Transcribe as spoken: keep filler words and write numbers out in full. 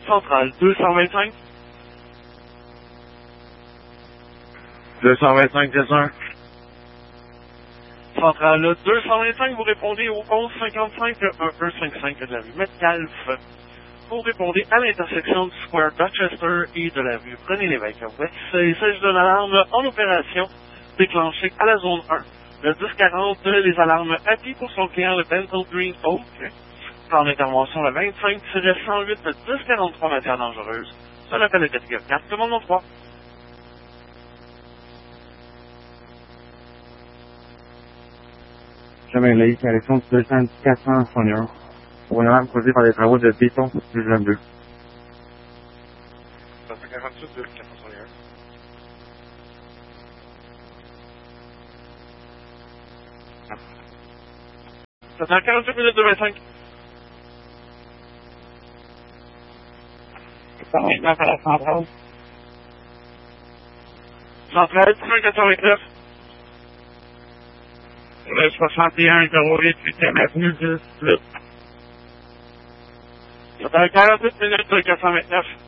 Centrale deux cent vingt-cinq. deux cent vingt-cinq, c'est ça? Centrale deux cent vingt-cinq, vous répondez au onze cinquante-cinq un un cinquante-cinq de la rue Metcalfe. Vous répondez à l'intersection du Square Dorchester et de la rue René-Lévesque à Ouest. Il s'agit d'une alarme en opération déclenchée à la zone un. Le dix quarante, les alarmes A P I pour son client, le Benton Green Oak. Plan d'intervention le vingt-cinq cent huit dix quarante-trois matière dangereuse. Ça l'appelle de catégorie quatre, commandement trois. Chemin de la direction deux cent dix quatre cent soixante et un. Pour une alarme causée par des travaux de béton du vingt-deux. deux cent quarante-huit deux cent soixante et un. Ça fait quarante-huit minutes de vingt-cinq. Ça va être à la centrale. Centrale quatre cent vingt-neuf. Le soixante et un zéro huit huitième avenue dix-huit. Ça fait quarante-huit minutes de quatre cent vingt-neuf.